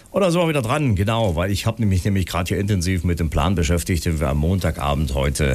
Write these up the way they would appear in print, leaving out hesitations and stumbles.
Oder sind wir wieder dran, genau, weil ich habe mich nämlich gerade hier intensiv mit dem Plan beschäftigt, den wir am Montagabend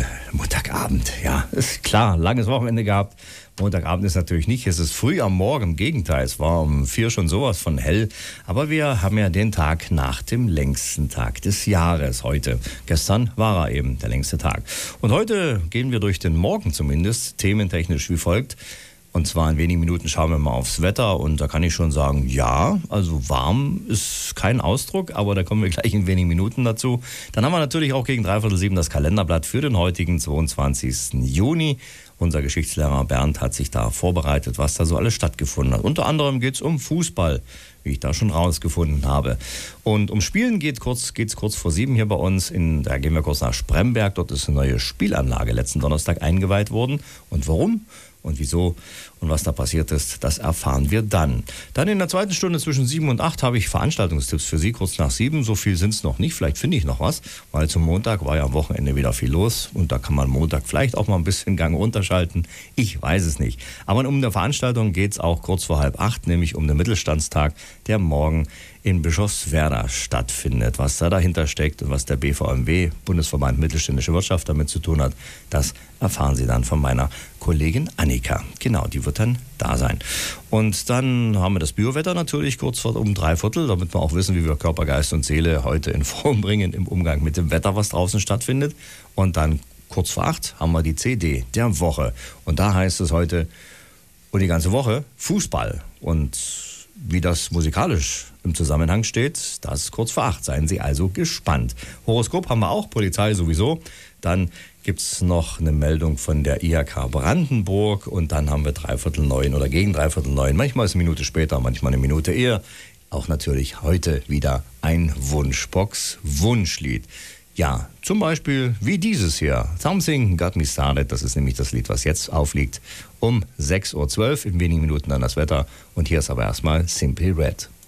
ja, ist klar, langes Wochenende gehabt. Montagabend ist natürlich nicht, es ist früh am Morgen, im Gegenteil, es war um 4 schon sowas von hell. Aber wir haben ja den Tag nach dem längsten Tag des Jahres heute. Gestern war er eben der längste Tag. Und heute gehen wir durch den Morgen zumindest, thementechnisch wie folgt. Und zwar in wenigen Minuten schauen wir mal aufs Wetter und da kann ich schon sagen, ja, also warm ist kein Ausdruck, aber da kommen wir gleich in wenigen Minuten dazu. Dann haben wir natürlich auch gegen 6:45 das Kalenderblatt für den heutigen 22. Juni. Unser Geschichtslehrer Bernd hat sich da vorbereitet, was da so alles stattgefunden hat. Unter anderem geht es um Fußball, wie ich da schon rausgefunden habe. Und um Spielen geht's kurz vor 7 hier bei uns. Da gehen wir kurz nach Spremberg. Dort ist eine neue Spielanlage letzten Donnerstag eingeweiht worden. Und warum? Und wieso und was da passiert ist, das erfahren wir dann. Dann in der zweiten Stunde zwischen 7 und 8 habe ich Veranstaltungstipps für Sie, kurz nach 7. So viel sind es noch nicht, vielleicht finde ich noch was, weil zum Montag war ja am Wochenende wieder viel los und da kann man Montag vielleicht auch mal ein bisschen Gang runterschalten. Ich weiß es nicht. Aber um eine Veranstaltung geht es auch kurz vor 7:30, nämlich um den Mittelstandstag, der morgen in Bischofswerda stattfindet. Was da dahinter steckt und was der BVMW, Bundesverband Mittelständische Wirtschaft, damit zu tun hat, das erfahren Sie dann von meiner Kollegin Annika. Genau, die wird dann da sein. Und dann haben wir das Biowetter natürlich kurz vor um 3/4, damit wir auch wissen, wie wir Körper, Geist und Seele heute in Form bringen im Umgang mit dem Wetter, was draußen stattfindet. Und dann kurz vor 8 haben wir die CD der Woche. Und da heißt es heute und die ganze Woche Fußball. Und wie das musikalisch im Zusammenhang steht, das ist kurz vor 8. Seien Sie also gespannt. Horoskop haben wir auch, Polizei sowieso. Dann gibt es noch eine Meldung von der IHK Brandenburg und dann haben wir 8:45 oder gegen 8:45. Manchmal ist eine Minute später, manchmal eine Minute eher. Auch natürlich heute wieder ein Wunschbox-Wunschlied. Ja, zum Beispiel wie dieses hier. Something Got Me Started, das ist nämlich das Lied, was jetzt aufliegt. Um 6:12 Uhr, in wenigen Minuten dann das Wetter. Und hier ist aber erstmal Simply Red.